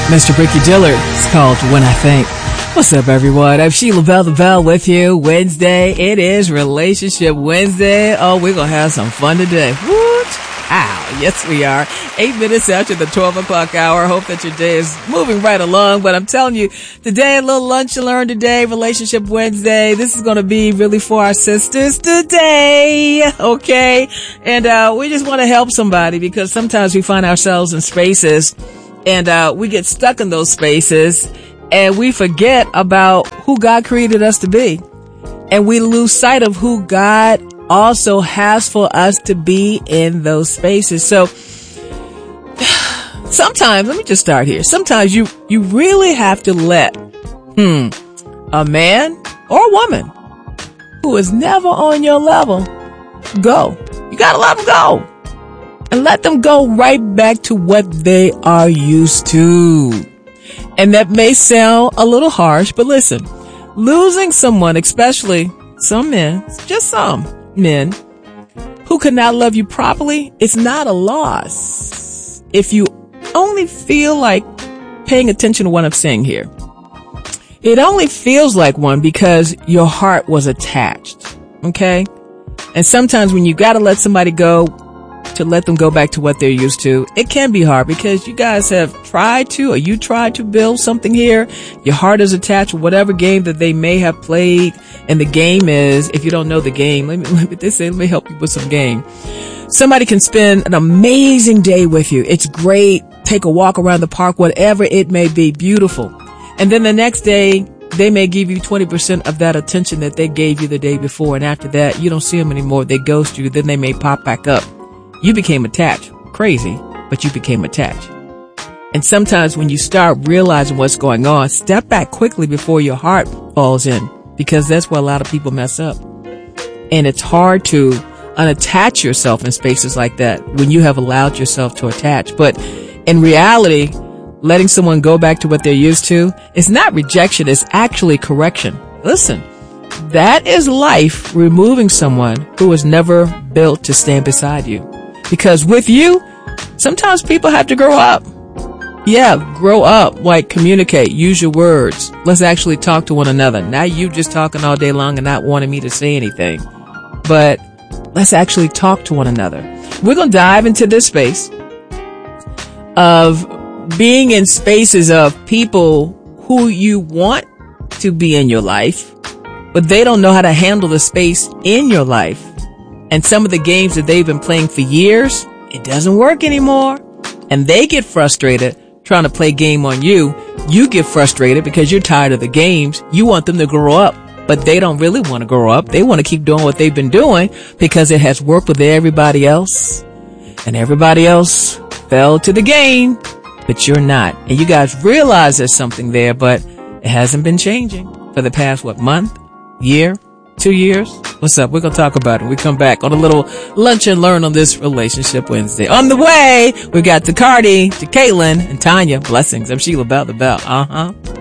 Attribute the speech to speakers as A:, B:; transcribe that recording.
A: Mr. Ricky Dillard. It's called When I Think. What's up, everyone? I'm Sheila Bell the Bell with you. Wednesday. It is Relationship Wednesday. Oh, we're going to have some fun today. Woot! Ow. Yes, we are. 8 minutes after the 12 o'clock hour. Hope that your day is moving right along. But I'm telling you, today, a little lunch and learn today, Relationship Wednesday. This is going to be really for our sisters today. Okay? And we just want to help somebody because sometimes we find ourselves in spaces and we get stuck in those spaces and we forget about who God created us to be. And we lose sight of who God also has for us to be in those spaces. So sometimes, let me just start here. Sometimes you really have to let a man or a woman who is never on your level go. You gotta let them go. And let them go right back to what they are used to. And that may sound a little harsh, but listen, losing someone, especially some men, just some men, who cannot love you properly, it's not a loss. If you only feel like paying attention to what I'm saying here, it only feels like one because your heart was attached. Okay? And sometimes when you gotta let somebody go, to let them go back to what they're used to, it can be hard because you guys have tried to, or you tried to build something here. Your heart is attached to whatever game that they may have played. And the game is, if you don't know the game, let me help you with some game. Somebody can spend an amazing day with you. It's great. Take a walk around the park, whatever it may be, beautiful. And then the next day, they may give you 20% of that attention that they gave you the day before. And after that, you don't see them anymore. They ghost you. Then they may pop back up. You became attached. Crazy, but you became attached. And sometimes when you start realizing what's going on, step back quickly before your heart falls in, because that's where a lot of people mess up. And it's hard to unattach yourself in spaces like that when you have allowed yourself to attach. But in reality, letting someone go back to what they're used to is not rejection, it's actually correction. Listen, that is life removing someone who was never built to stand beside you. Because with you, sometimes people have to grow up. Yeah, grow up, like communicate, use your words. Let's actually talk to one another. Not you just talking all day long and not wanting me to say anything. But let's actually talk to one another. We're going to dive into this space of being in spaces of people who you want to be in your life, but they don't know how to handle the space in your life. And some of the games that they've been playing for years, it doesn't work anymore. And they get frustrated trying to play game on you. You get frustrated because you're tired of the games. You want them to grow up, but they don't really want to grow up. They want to keep doing what they've been doing because it has worked with everybody else. And everybody else fell to the game, but you're not. And you guys realize there's something there, but it hasn't been changing for the past, month, year, 2 years? What's up? We're going to talk about it. We come back on a little lunch and learn on this Relationship Wednesday. On the way, we got to Cardi, to Caitlin, and Tanya. Blessings. I'm Sheila Bell the Bell.